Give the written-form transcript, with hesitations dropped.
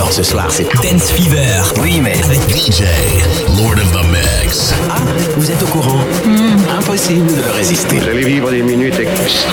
Alors ce soir, c'est Dance Fever. Oui, mais Avec DJ, Lord of the Mix. Ah, vous êtes au courant? Impossible de résister. Vous allez vivre des minutes